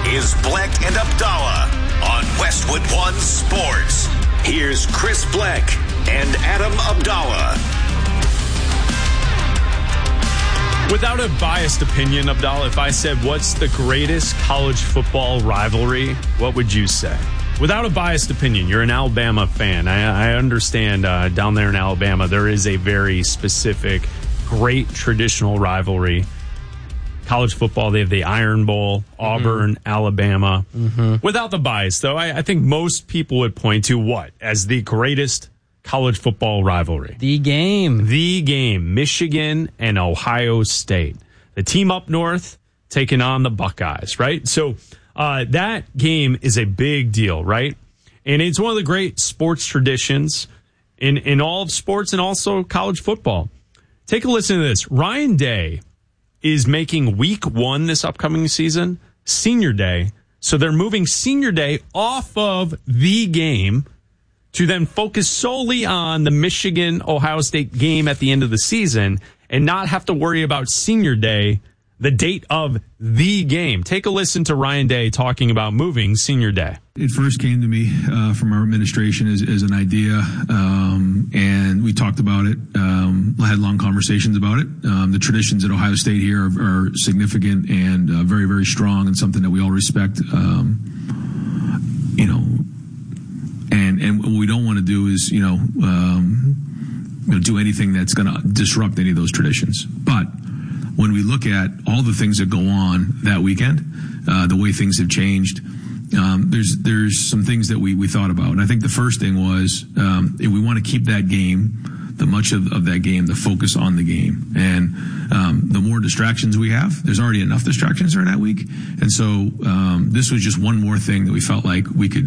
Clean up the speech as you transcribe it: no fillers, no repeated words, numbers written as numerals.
is Bleck and Abdallah on Westwood One Sports. Here's Chris Bleck and Adam Abdallah. Without a biased opinion, Abdallah, if I said, what's the greatest college football rivalry, what would you say? Without a biased opinion, you're an Alabama fan. I understand down there in Alabama, there is a very specific, great traditional rivalry. College football, they have the Iron Bowl, Auburn, Alabama. Without the bias, though, I think most people would point to what as the greatest college football rivalry? The game. Michigan and Ohio State. The team up north taking on the Buckeyes, right? So that game is a big deal, right? And it's one of the great sports traditions in all of sports and also college football. Take a listen to this. Ryan Day is making week 1 this upcoming season Senior Day. So they're moving Senior Day off of the game to then focus solely on the Michigan-Ohio State game at the end of the season and not have to worry about Senior Day, the date of the game. Take a listen to Ryan Day talking about moving Senior Day. It first came to me from our administration as an idea, and we talked about it, had long conversations about it. The traditions at Ohio State here are significant and very, very strong and something that we all respect. And what we don't want to do is, do anything that's going to disrupt any of those traditions. But when we look at all the things that go on that weekend, the way things have changed, there's some things that we thought about. And I think the first thing was if we want to keep that game, the much of that game, the focus on the game. And the more distractions we have, there's already enough distractions during that week. And so this was just one more thing that we felt like we could